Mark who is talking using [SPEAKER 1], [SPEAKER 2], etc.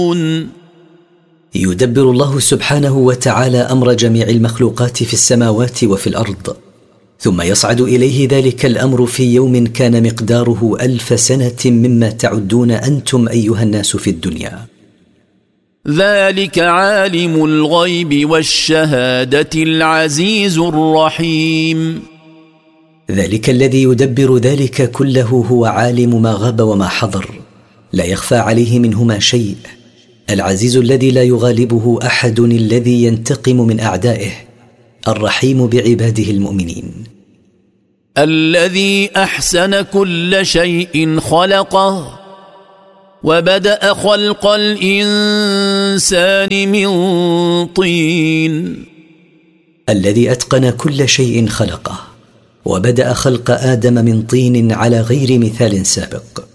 [SPEAKER 1] يدبر الله سبحانه وتعالى أمر جميع المخلوقات في السماوات وفي الأرض، ثم يصعد إليه ذلك الأمر في يوم كان مقداره 1000 سنة مما تعدون أنتم أيها الناس في الدنيا.
[SPEAKER 2] ذلك عالم الغيب والشهادة العزيز الرحيم.
[SPEAKER 1] ذلك الذي يدبر ذلك كله هو عالم ما غاب وما حضر، لا يخفى عليه منهما شيء، العزيز الذي لا يغالبه أحد، الذي ينتقم من أعدائه، الرحيم بعباده المؤمنين.
[SPEAKER 2] الذي أحسن كل شيء خلقه وبدأ خلق الإنسان من طين.
[SPEAKER 1] الذي أتقن كل شيء خلقه وبدأ خلق آدم من طين على غير مثال سابق.